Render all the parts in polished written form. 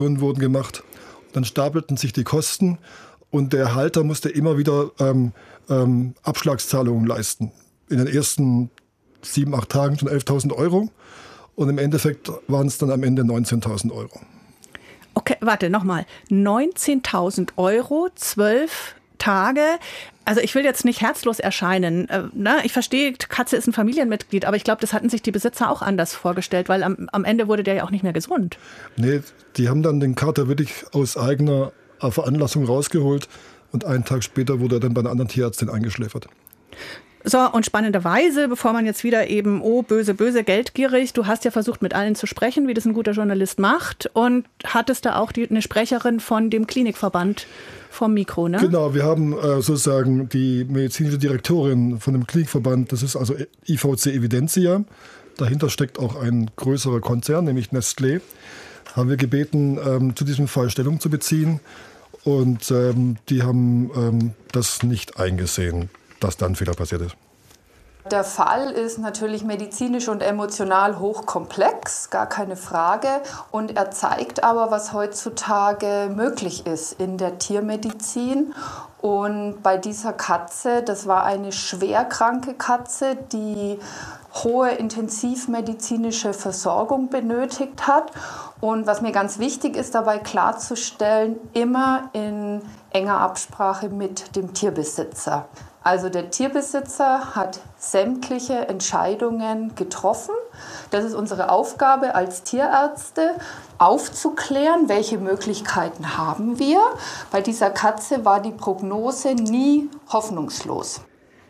wurden gemacht. Dann stapelten sich die Kosten und der Halter musste immer wieder Abschlagszahlungen leisten. In den ersten 7, 8 Tagen schon 11.000 Euro und im Endeffekt waren es dann am Ende 19.000 Euro. Okay, warte, nochmal. 19.000 Euro, 12 Tage. Also ich will jetzt nicht herzlos erscheinen. Ich verstehe, Katze ist ein Familienmitglied, aber ich glaube, das hatten sich die Besitzer auch anders vorgestellt, weil am Ende wurde der ja auch nicht mehr gesund. Nee, die haben dann den Kater wirklich aus eigener Veranlassung rausgeholt und einen Tag später wurde er dann bei einer anderen Tierärztin eingeschläfert. So, und spannenderweise, bevor man jetzt wieder eben, böse, geldgierig, du hast ja versucht, mit allen zu sprechen, wie das ein guter Journalist macht, und hattest da auch eine Sprecherin von dem Klinikverband vom Mikro, ne? Genau, wir haben sozusagen die medizinische Direktorin von dem Klinikverband, das ist also IVC Evidentia, dahinter steckt auch ein größerer Konzern, nämlich Nestlé, haben wir gebeten, zu diesem Fall Stellung zu beziehen, und die haben das nicht eingesehen, dass dann ein Fehler passiert ist. Der Fall ist natürlich medizinisch und emotional hochkomplex, gar keine Frage. Und er zeigt aber, was heutzutage möglich ist in der Tiermedizin. Und bei dieser Katze, das war eine schwerkranke Katze, die hohe intensivmedizinische Versorgung benötigt hat. Und was mir ganz wichtig ist, dabei klarzustellen, immer in enger Absprache mit dem Tierbesitzer. Also der Tierbesitzer hat sämtliche Entscheidungen getroffen. Das ist unsere Aufgabe als Tierärzte, aufzuklären, welche Möglichkeiten haben wir. Bei dieser Katze war die Prognose nie hoffnungslos.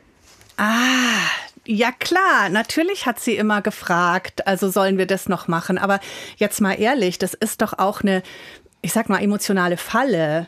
Ja klar, natürlich hat sie immer gefragt, also sollen wir das noch machen. Aber jetzt mal ehrlich, das ist doch auch eine, ich sag mal, emotionale Falle.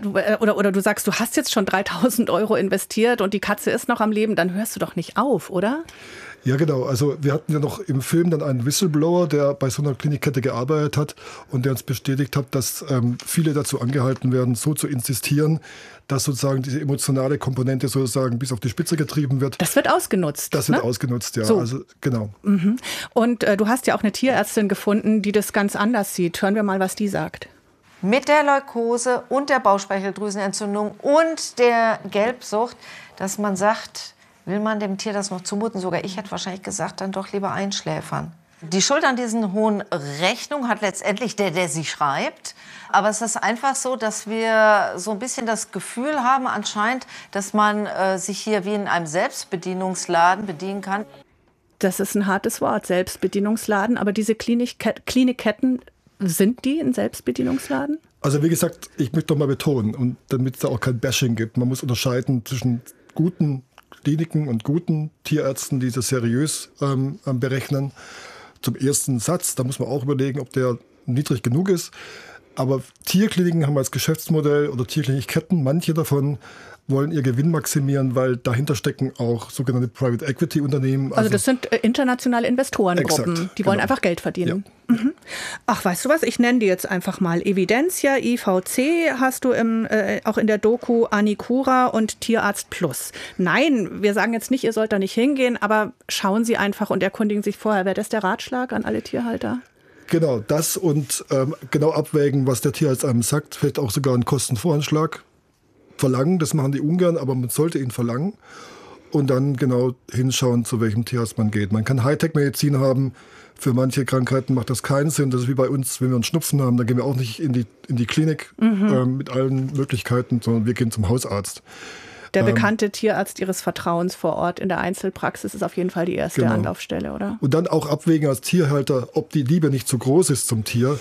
Oder du sagst, du hast jetzt schon 3.000 Euro investiert und die Katze ist noch am Leben, dann hörst du doch nicht auf, oder? Ja, genau. Also wir hatten ja noch im Film dann einen Whistleblower, der bei so einer Klinikkette gearbeitet hat und der uns bestätigt hat, dass viele dazu angehalten werden, so zu insistieren, dass sozusagen diese emotionale Komponente sozusagen bis auf die Spitze getrieben wird. Das wird ausgenutzt. Das wird ausgenutzt, ja. So. Also, genau. Mhm. Und du hast ja auch eine Tierärztin gefunden, die das ganz anders sieht. Hören wir mal, was die sagt. Mit der Leukose und der Bauchspeicheldrüsenentzündung und der Gelbsucht, dass man sagt, will man dem Tier das noch zumuten? Sogar ich hätte wahrscheinlich gesagt, dann doch lieber einschläfern. Die Schuld an diesen hohen Rechnungen hat letztendlich der sie schreibt. Aber es ist einfach so, dass wir so ein bisschen das Gefühl haben anscheinend, dass man sich hier wie in einem Selbstbedienungsladen bedienen kann. Das ist ein hartes Wort, Selbstbedienungsladen. Aber diese Klinikketten, sind die ein Selbstbedienungsladen? Also wie gesagt, ich möchte doch mal betonen, und damit es da auch kein Bashing gibt, man muss unterscheiden zwischen guten Kliniken und guten Tierärzten, die das seriös berechnen. Zum ersten Satz, da muss man auch überlegen, ob der niedrig genug ist. Aber Tierkliniken haben als Geschäftsmodell oder Tierklinikketten, manche davon wollen ihr Gewinn maximieren, weil dahinter stecken auch sogenannte Private Equity Unternehmen. Also das sind internationale Investorengruppen, exakt, die wollen genau. einfach Geld verdienen. Ja. Mhm. Ach, weißt du was, ich nenne die jetzt einfach mal. Evidentia, IVC hast du auch in der Doku Anicura und Tierarzt Plus. Nein, wir sagen jetzt nicht, ihr sollt da nicht hingehen, aber schauen Sie einfach und erkundigen sich vorher. Wäre das der Ratschlag an alle Tierhalter? Genau, das und genau abwägen, was der Tierarzt einem sagt, vielleicht auch sogar einen Kostenvoranschlag verlangen. Das machen die ungern, aber man sollte ihn verlangen und dann genau hinschauen, zu welchem Tierarzt man geht. Man kann Hightech-Medizin haben. Für manche Krankheiten macht das keinen Sinn. Das ist wie bei uns, wenn wir einen Schnupfen haben, dann gehen wir auch nicht in die Klinik mit allen Möglichkeiten, sondern wir gehen zum Hausarzt. Der bekannte Tierarzt Ihres Vertrauens vor Ort in der Einzelpraxis ist auf jeden Fall die erste Anlaufstelle, oder? Und dann auch abwägen als Tierhalter, ob die Liebe nicht zu groß ist zum Tier,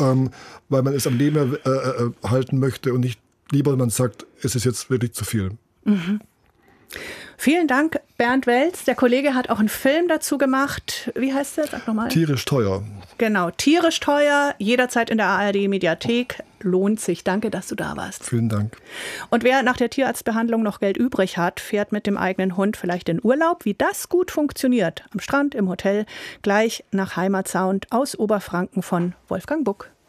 weil man es am Leben halten möchte und nicht lieber man sagt, es ist jetzt wirklich zu viel. Mhm. Vielen Dank, Bernd Welz. Der Kollege hat auch einen Film dazu gemacht. Wie heißt der? Sag nochmal. Tierisch teuer. Genau, tierisch teuer. Jederzeit in der ARD-Mediathek. Lohnt sich. Danke, dass du da warst. Vielen Dank. Und wer nach der Tierarztbehandlung noch Geld übrig hat, fährt mit dem eigenen Hund vielleicht in Urlaub. Wie das gut funktioniert. Am Strand, im Hotel. Gleich nach Heimatsound aus Oberfranken von Wolfgang Buck.